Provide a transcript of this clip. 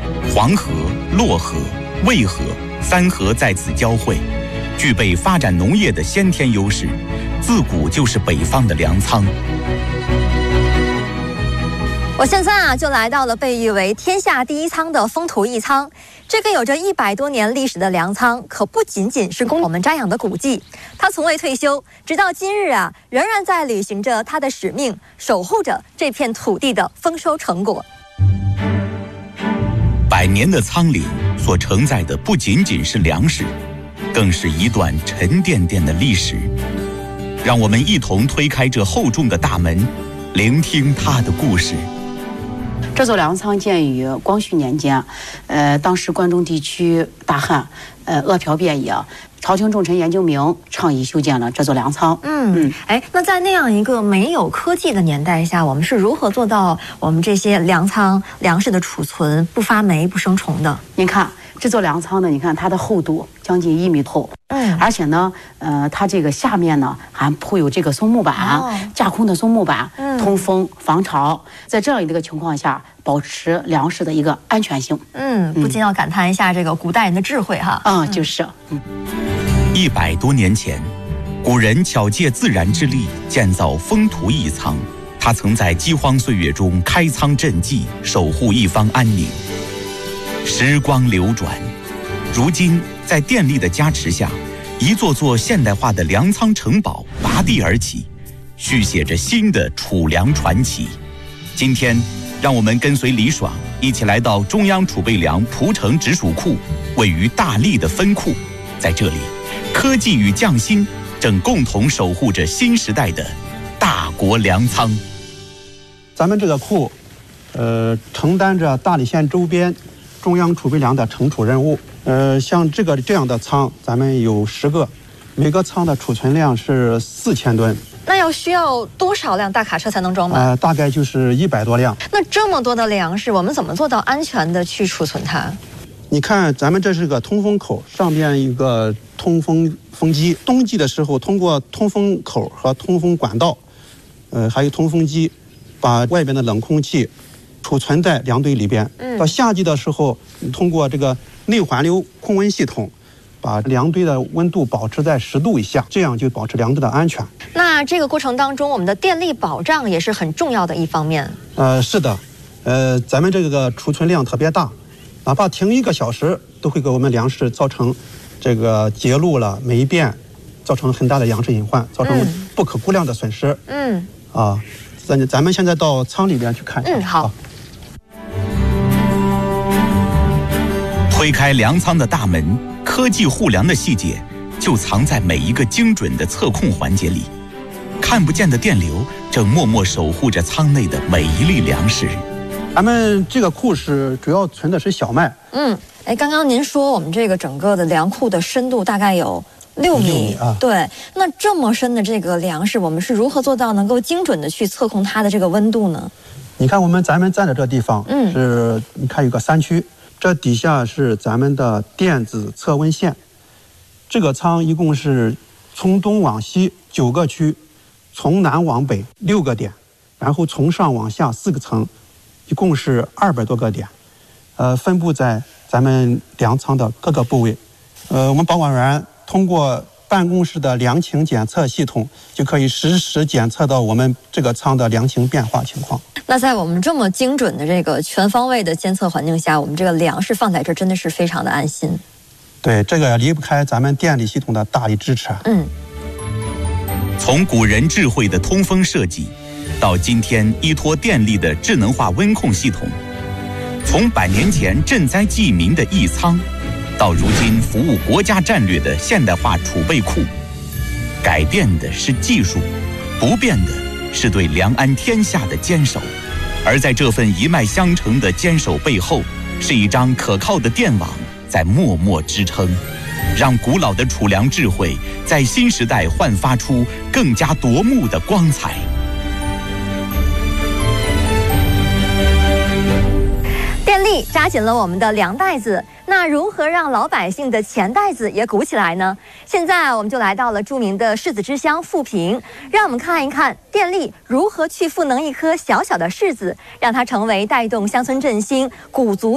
黄河、洛河、渭河三河在此交汇，具备发展农业的先天优势，自古就是北方的粮仓。 我现在就来到了被誉为天下第一仓的丰土义仓。这个有着100多年历史的粮仓，可不仅仅是供我们瞻仰的古迹，它从未退休，直到今日仍然在履行着它的使命，守护着这片土地的丰收成果。 100年的仓廪所承载的不仅仅是粮食，更是一段沉甸甸的历史。让我们一同推开这厚重的大门，聆听它的故事。 这座粮仓建于光绪年间，当时关中地区大旱，饿殍遍野，朝廷重臣严敬明倡议修建了这座粮仓。 那在那样一个没有科技的年代下，我们是如何做到我们这些粮仓粮食的储存不发霉不生虫的？ 您看这座粮仓呢，你看它的厚度将近1米厚，而且呢，它这个下面呢还铺有这个松木板，架空的松木板，通风防潮，在这样一个情况下，保持粮食的一个安全性。 不禁要感叹一下这个古代人的智慧哈。 100多年前，古人巧借自然之力建造丰土义仓，他曾在饥荒岁月中开仓赈济，守护一方安宁。时光流转，如今在电力的加持下，一座座现代化的粮仓城堡拔地而起，续写着新的储粮传奇。今天，让我们跟随李爽一起来到中央储备粮蒲城直属库位于大荔的分库，在这里，科技与匠心正共同守护着新时代的大国粮仓。 咱们这个库，承担着大荔县周边中央储备粮的存储任务。像这样的仓，咱们有10个，每个仓的储存量是4000吨。 那需要多少辆大卡车才能装满？ 大概就是100多辆。 那这么多的粮食，我们怎么做到安全的去储存它？ 你看，咱们这是个通风口，上边一个通风机。冬季的时候，通过通风口和通风管道，还有通风机，把外边的冷空气储存在粮堆里边。到夏季的时候，通过这个内环流控温系统，把粮堆的温度保持在10度以下，这样就保持粮食的安全。 那这个过程当中，我们的电力保障也是很重要的一方面。 是的，咱们这个储存量特别大，哪怕停1个小时，都会给我们粮食造成这个截路了、霉变，造成很大的粮食隐患，造成不可估量的损失。咱们现在到仓里边去看一下。 好。 推开粮仓的大门，科技护粮的细节就藏在每一个精准的测控环节里。看不见的电流正默默守护着仓内的每一粒粮食。 咱们这个库是主要存的是小麦。 刚刚您说我们这个整个的粮库的深度大概有6米啊。对，那这么深的这个粮食，我们是如何做到能够精准的去测控它的这个温度呢？ 你看咱们站的这地方，是你看有个3区，这底下是咱们的电子测温线。这个仓一共是从东往西9个区，从南往北6个点，然后从上往下4个层，一共是200多个点，分布在咱们粮仓的各个部位。我们保管员通过办公室的粮情检测系统，就可以实时检测到我们这个仓的粮情变化情况。 那在我们这么精准的这个全方位的监测环境下，我们这个粮食放在这真的是非常的安心。 对，这个离不开咱们电力系统的大力支持。 从古人智慧的通风设计，到今天依托电力的智能化温控系统，从100年前赈灾济民的义仓，到如今服务国家战略的现代化储备库，改变的是技术，不变的是对粮安天下的坚守。而在这份一脉相承的坚守背后，是一张可靠的电网在默默支撑，让古老的储粮智慧在新时代焕发出更加夺目的光彩。 电力扎紧了我们的粮袋子，那如何让老百姓的钱袋子也鼓起来呢？现在我们就来到了著名的柿子之乡富平，让我们看一看电力如何去赋能一颗小小的柿子，让它成为带动乡村振兴、鼓足